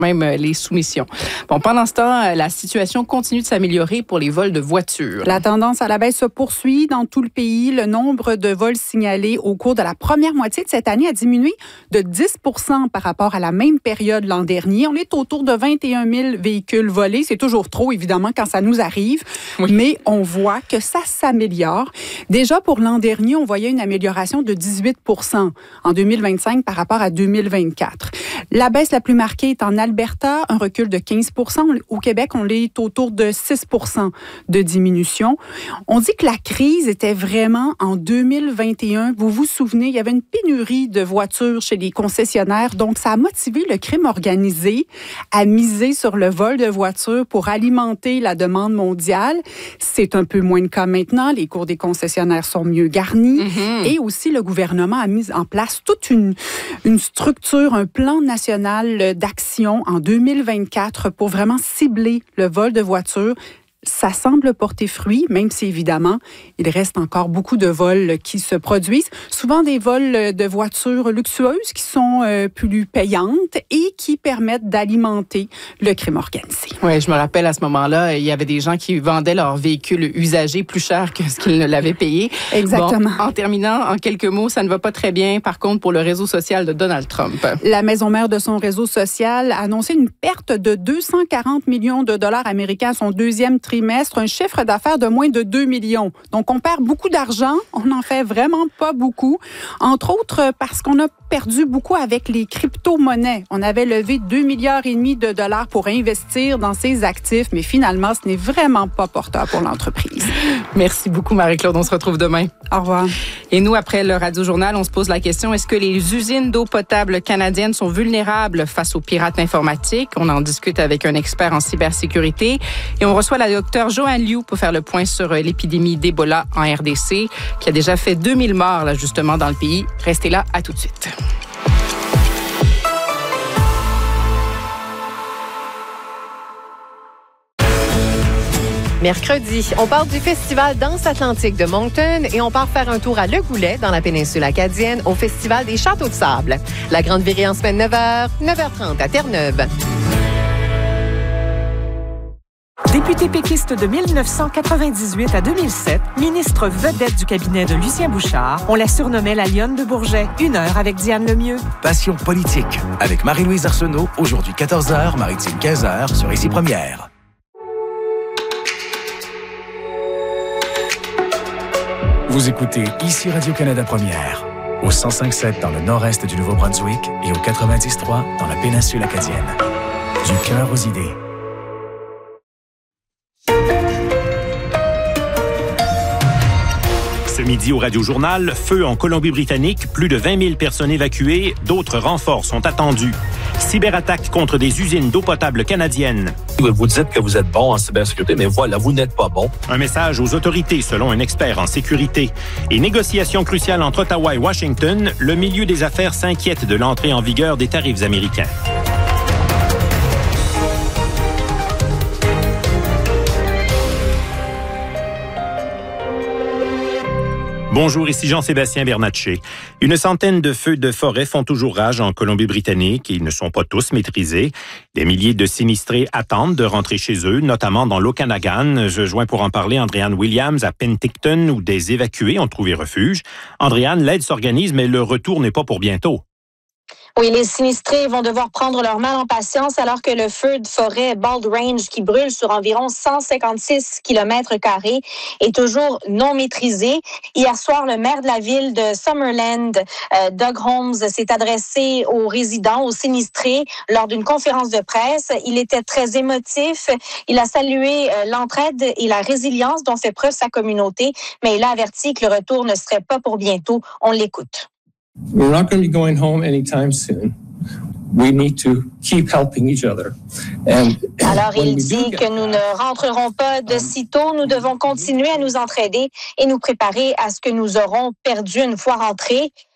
même les soumissions. Bon, pendant ce temps, la situation continue de s'améliorer pour les vols de voitures. La tendance à la baisse se poursuit dans tout le pays. Le nombre de vols signalés au cours de la première moitié de cette année a diminué de 10% par rapport à la même période l'an dernier. On est autour de 21 000 véhicules volés. C'est toujours trop, évidemment, quand ça nous arrive, oui. Mais on voit que ça s'améliore. Déjà, pour l'an dernier, on voyait une amélioration de 18% en 2025 par rapport à 2024. La baisse la plus marquée est en Alberta, un recul de 15%. Au Québec, on est autour de 6% de diminution. On dit que la crise était vraiment en 2021. Vous vous souvenez, il y avait une pénurie de voitures chez les concessionnaires. Donc, ça a motivé le crime organisé à miser sur le vol de voitures pour alimenter la demande mondiale. C'est un peu moins le cas maintenant. Les cours des concessionnaires sont mieux garnis. Et aussi, le gouvernement a mis en place toute une structure, un plan national d'action en 2024 pour vraiment cibler le vol de voitures. Ça semble porter fruit, même si, évidemment, il reste encore beaucoup de vols qui se produisent. Souvent des vols de voitures luxueuses qui sont plus payantes et qui permettent d'alimenter le crime organisé. Oui, je me rappelle à ce moment-là, il y avait des gens qui vendaient leurs véhicules usagés plus cher que ce qu'ils ne l'avaient payé. Exactement. Bon, en terminant, en quelques mots, ça ne va pas très bien, par contre, pour le réseau social de Donald Trump. La maison mère de son réseau social a annoncé une perte de 240 millions de dollars américains à son deuxième trimestre, un chiffre d'affaires de moins de 2 millions. Donc, on perd beaucoup d'argent. On n'en fait vraiment pas beaucoup. Entre autres, parce qu'on a perdu beaucoup avec les crypto-monnaies. On avait levé 2,5 milliards de dollars pour investir dans ces actifs, mais finalement, ce n'est vraiment pas porteur pour l'entreprise. Merci beaucoup, Marie-Claude. On se retrouve demain. Au revoir. Et nous, après le Radio-Journal, on se pose la question, est-ce que les usines d'eau potable canadiennes sont vulnérables face aux pirates informatiques? On en discute avec un expert en cybersécurité. Et on reçoit la docteure Joanne Liu pour faire le point sur l'épidémie d'Ebola en RDC, qui a déjà fait 2000 morts, là, justement, dans le pays. Restez là, à tout de suite. Mercredi, on part du festival Danse Atlantique de Moncton et on part faire un tour à Le Goulet, dans la péninsule acadienne, au festival des Châteaux de Sable. La grande virée en semaine 9h, 9h30 à Terre-Neuve. Députée péquiste de 1998 à 2007, ministre vedette du cabinet de Lucien Bouchard, on la surnommait la Lionne de Bourget. 1 heure avec Diane Lemieux. Passion politique avec Marie-Louise Arsenault, aujourd'hui 14h, Maritime 15h sur Ici Première. Vous écoutez Ici Radio-Canada Première, au 105.7 dans le nord-est du Nouveau-Brunswick et au 90.3 dans la péninsule acadienne. Du cœur aux idées. Ce midi au Radio-Journal, feu en Colombie-Britannique, plus de 20 000 personnes évacuées, d'autres renforts sont attendus. Cyberattaque contre des usines d'eau potable canadiennes. Vous dites que vous êtes bon en cybersécurité, mais voilà, vous n'êtes pas bon. Un message aux autorités, selon un expert en sécurité. Et négociations cruciales entre Ottawa et Washington, le milieu des affaires s'inquiète de l'entrée en vigueur des tarifs américains. Bonjour, ici Jean-Sébastien Bernatchez. Une centaine de feux de forêt font toujours rage en Colombie-Britannique. Ils ne sont pas tous maîtrisés. Des milliers de sinistrés attendent de rentrer chez eux, notamment dans l'Okanagan. Je joins pour en parler Andréane Williams à Penticton, où des évacués ont trouvé refuge. Andréane, l'aide s'organise, mais le retour n'est pas pour bientôt. Oui, les sinistrés vont devoir prendre leur mal en patience alors que le feu de forêt Bald Range, qui brûle sur environ 156 km² est toujours non maîtrisé. Hier soir, le maire de la ville de Summerland, Doug Holmes, s'est adressé aux résidents, aux sinistrés, lors d'une conférence de presse. Il était très émotif. Il a salué l'entraide et la résilience dont fait preuve sa communauté, mais il a averti que le retour ne serait pas pour bientôt. On l'écoute. We're not going to be going home anytime soon. We need to keep helping each other. Alors, il dit que nous ne rentrerons pas de sitôt. Nous devons continuer à nous entraider et nous préparer à ce que nous aurons perdu une fois rentrés.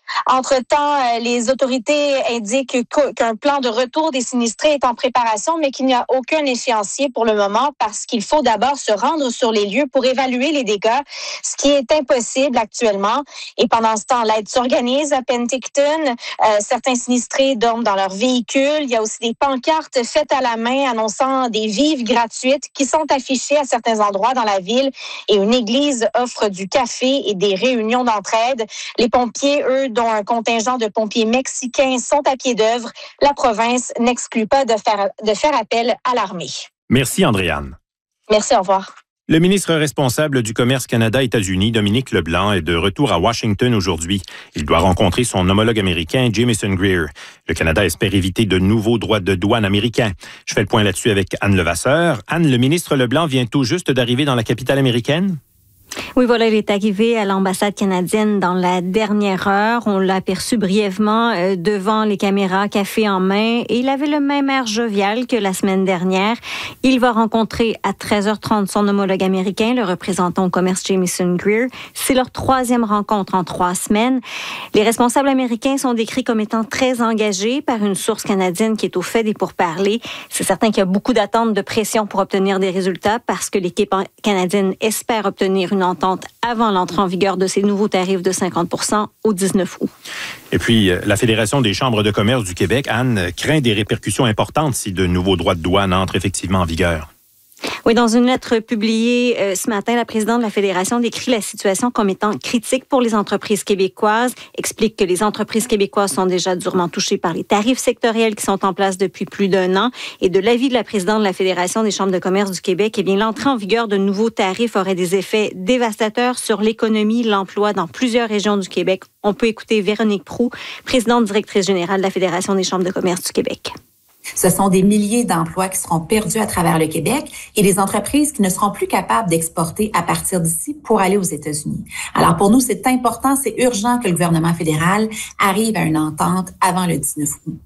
Entre-temps, les autorités indiquent qu'un plan de retour des sinistrés est en préparation, mais qu'il n'y a aucun échéancier pour le moment parce qu'il faut d'abord se rendre sur les lieux pour évaluer les dégâts, ce qui est impossible actuellement. Et pendant ce temps, l'aide s'organise à Penticton. Certains sinistrés dorment dans leur véhicule. Il y a aussi des pancartes faites à la main annonçant des vives gratuites qui sont affichées à certains endroits dans la ville. Et une église offre du café et des réunions d'entraide. Les pompiers, eux, dont un contingent de pompiers mexicains sont à pied d'œuvre. La province n'exclut pas de faire appel à l'armée. Merci, Andréane. Merci, au revoir. Le ministre responsable du commerce Canada-États-Unis, Dominique Leblanc, est de retour à Washington aujourd'hui. Il doit rencontrer son homologue américain, Jamieson Greer. Le Canada espère éviter de nouveaux droits de douane américains. Je fais le point là-dessus avec Anne Levasseur. Anne, le ministre Leblanc vient tout juste d'arriver dans la capitale américaine? Oui, voilà, il est arrivé à l'ambassade canadienne dans la dernière heure. On l'a aperçu brièvement devant les caméras, café en main, et il avait le même air jovial que la semaine dernière. Il va rencontrer à 13h30 son homologue américain, le représentant au commerce Jamieson Greer. C'est leur 3e rencontre en 3 semaines. Les responsables américains sont décrits comme étant très engagés par une source canadienne qui est au fait des pourparlers. C'est certain qu'il y a beaucoup d'attentes de pression pour obtenir des résultats parce que l'équipe canadienne espère obtenir une entente avant l'entrée en vigueur de ces nouveaux tarifs de 50% au 19 août. Et puis, la Fédération des chambres de commerce du Québec, Anne, craint des répercussions importantes si de nouveaux droits de douane entrent effectivement en vigueur. Oui, dans une lettre publiée ce matin, la présidente de la Fédération décrit la situation comme étant critique pour les entreprises québécoises, explique que les entreprises québécoises sont déjà durement touchées par les tarifs sectoriels qui sont en place depuis plus d'1 an. Et de l'avis de la présidente de la Fédération des chambres de commerce du Québec, eh bien, l'entrée en vigueur de nouveaux tarifs aurait des effets dévastateurs sur l'économie, l'emploi dans plusieurs régions du Québec. On peut écouter Véronique Proulx, présidente directrice générale de la Fédération des chambres de commerce du Québec. Ce sont des milliers d'emplois qui seront perdus à travers le Québec et des entreprises qui ne seront plus capables d'exporter à partir d'ici pour aller aux États-Unis. Alors pour nous, c'est important, c'est urgent que le gouvernement fédéral arrive à une entente avant le 19 août.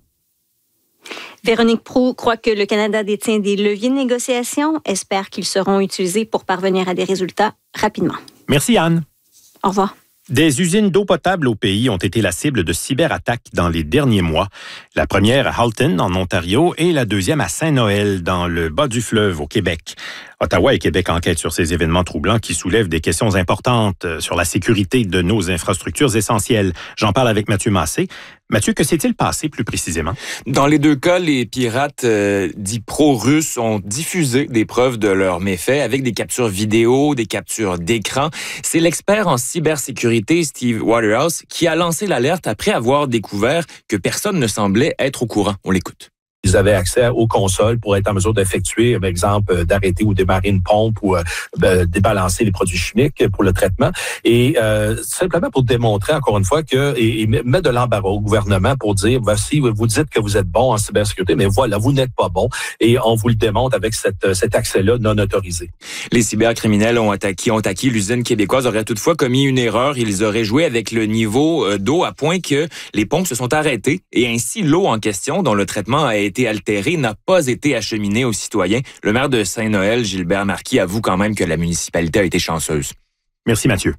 Véronique Proulx croit que le Canada détient des leviers de négociation, espère qu'ils seront utilisés pour parvenir à des résultats rapidement. Merci, Anne. Au revoir. Des usines d'eau potable au pays ont été la cible de cyberattaques dans les derniers mois. La première à Halton, en Ontario, et la deuxième à Saint-Noël, dans le bas du fleuve, au Québec. Ottawa et Québec enquêtent sur ces événements troublants qui soulèvent des questions importantes sur la sécurité de nos infrastructures essentielles. J'en parle avec Mathieu Massé. Mathieu, que s'est-il passé plus précisément? Dans les 2 cas, les pirates dits pro-russes ont diffusé des preuves de leurs méfaits avec des captures vidéo, des captures d'écran. C'est l'expert en cybersécurité, Steve Waterhouse, qui a lancé l'alerte après avoir découvert que personne ne semblait être au courant. On l'écoute. Ils avaient accès aux consoles pour être en mesure d'effectuer, par exemple, d'arrêter ou démarrer une pompe ou débalancer les produits chimiques pour le traitement. Et simplement pour démontrer, encore une fois, et mettre de l'embarras au gouvernement pour dire, voici, vous dites que vous êtes bon en cybersécurité, mais voilà, vous n'êtes pas bon. Et on vous le démontre avec cet accès-là non autorisé. Les cybercriminels qui ont attaqué l'usine québécoise auraient toutefois commis une erreur. Ils auraient joué avec le niveau d'eau à point que les pompes se sont arrêtées. Et ainsi, l'eau en question, dont le traitement a été altéré, n'a pas été acheminé aux citoyens. Le maire de Saint-Noël, Gilbert Marquis, avoue quand même que la municipalité a été chanceuse. Merci Mathieu.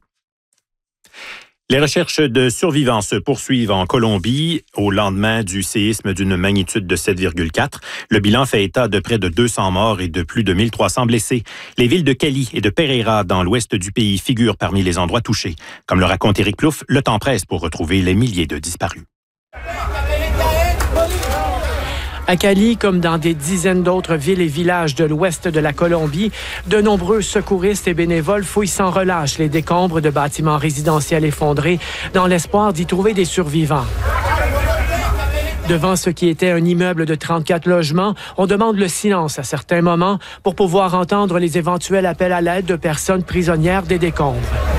Les recherches de survivants se poursuivent en Colombie au lendemain du séisme d'une magnitude de 7,4. Le bilan fait état de près de 200 morts et de plus de 1300 blessés. Les villes de Cali et de Pereira, dans l'ouest du pays, figurent parmi les endroits touchés. Comme le raconte Éric Plouffe, le temps presse pour retrouver les milliers de disparus. À Cali, comme dans des dizaines d'autres villes et villages de l'ouest de la Colombie, de nombreux secouristes et bénévoles fouillent sans relâche les décombres de bâtiments résidentiels effondrés dans l'espoir d'y trouver des survivants. Devant ce qui était un immeuble de 34 logements, on demande le silence à certains moments pour pouvoir entendre les éventuels appels à l'aide de personnes prisonnières des décombres.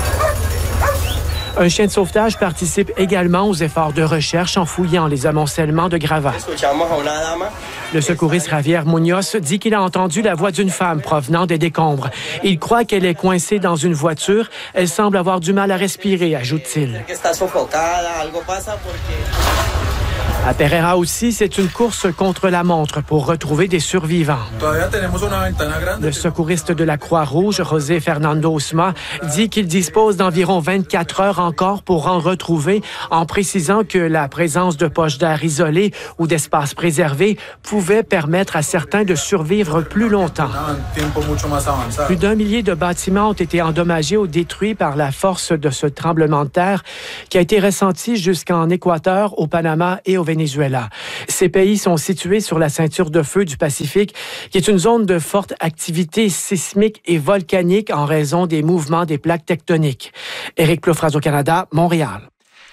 Un chien de sauvetage participe également aux efforts de recherche en fouillant les amoncellements de gravats. Le secouriste Javier Munoz dit qu'il a entendu la voix d'une femme provenant des décombres. Il croit qu'elle est coincée dans une voiture. Elle semble avoir du mal à respirer, ajoute-t-il. À Pereira aussi, c'est une course contre la montre pour retrouver des survivants. Le secouriste de la Croix-Rouge, José Fernando Osma, dit qu'il dispose d'environ 24 heures encore pour en retrouver, en précisant que la présence de poches d'air isolées ou d'espaces préservés pouvait permettre à certains de survivre plus longtemps. Plus d'1 millier de bâtiments ont été endommagés ou détruits par la force de ce tremblement de terre qui a été ressenti jusqu'en Équateur, au Panama et au Venezuela. Ces pays sont situés sur la ceinture de feu du Pacifique, qui est une zone de forte activité sismique et volcanique en raison des mouvements des plaques tectoniques. Éric Ploufras au Canada, Montréal.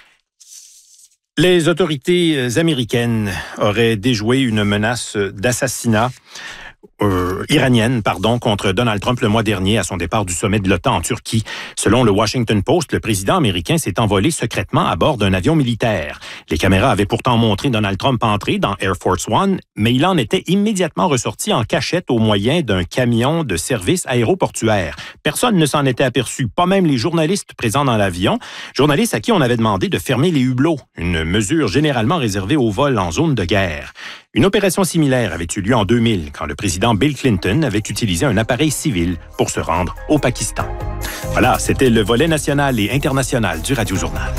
Les autorités américaines auraient déjoué une menace d'assassinat iranienne, contre Donald Trump le mois dernier à son départ du sommet de l'OTAN en Turquie. Selon le Washington Post, le président américain s'est envolé secrètement à bord d'un avion militaire. Les caméras avaient pourtant montré Donald Trump entrer dans Air Force One, mais il en était immédiatement ressorti en cachette au moyen d'un camion de service aéroportuaire. Personne ne s'en était aperçu, pas même les journalistes présents dans l'avion, journalistes à qui on avait demandé de fermer les hublots, une mesure généralement réservée aux vols en zone de guerre. Une opération similaire avait eu lieu en 2000, quand le président Bill Clinton avait utilisé un appareil civil pour se rendre au Pakistan. Voilà, c'était le volet national et international du Radio-Journal.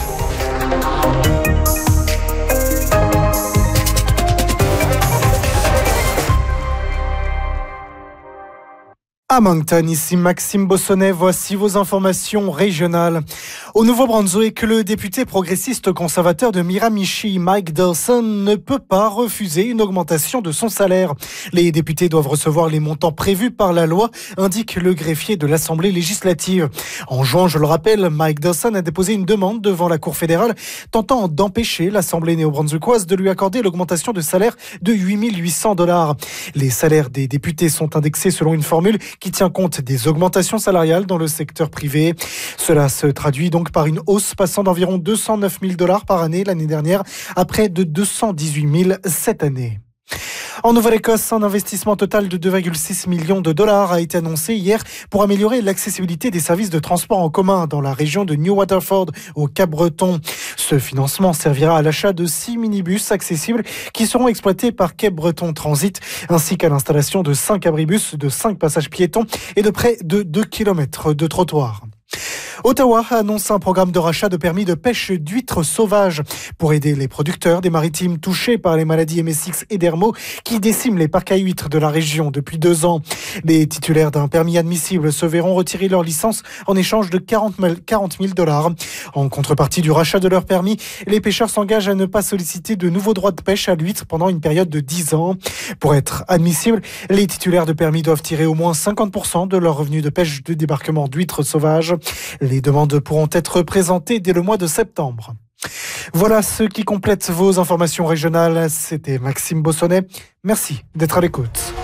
À Moncton, ici Maxime Bossonnet, voici vos informations régionales. Au Nouveau-Brunswick, le député progressiste conservateur de Miramichi, Mike Dawson, ne peut pas refuser une augmentation de son salaire. Les députés doivent recevoir les montants prévus par la loi, indique le greffier de l'Assemblée législative. En juin, je le rappelle, Mike Dawson a déposé une demande devant la Cour fédérale tentant d'empêcher l'Assemblée néo-brunswickoise de lui accorder l'augmentation de salaire de 8 800 $. Les salaires des députés sont indexés selon une formule qui tient compte des augmentations salariales dans le secteur privé. Cela se traduit donc par une hausse passant d'environ 209 000 $ par année l'année dernière à près de 218 000 cette année. En Nouvelle-Écosse, un investissement total de 2,6 millions de $ a été annoncé hier pour améliorer l'accessibilité des services de transport en commun dans la région de New Waterford, au Cap-Breton. Ce financement servira à l'achat de 6 minibus accessibles qui seront exploités par Cap-Breton Transit, ainsi qu'à l'installation de 5 abribus de 5 passages piétons et de près de 2 km de trottoirs. Ottawa annonce un programme de rachat de permis de pêche d'huîtres sauvages pour aider les producteurs des maritimes touchés par les maladies MSX et Dermo qui déciment les parcs à huîtres de la région depuis 2 ans. Les titulaires d'un permis admissible se verront retirer leur licence en échange de 40 000 $. En contrepartie du rachat de leur permis, les pêcheurs s'engagent à ne pas solliciter de nouveaux droits de pêche à l'huître pendant une période de 10 ans. Pour être admissibles, les titulaires de permis doivent tirer au moins 50% de leurs revenus de pêche de débarquement d'huîtres sauvages. Les demandes pourront être présentées dès le mois de septembre. Voilà ce qui complète vos informations régionales. C'était Maxime Bossonnet. Merci d'être à l'écoute.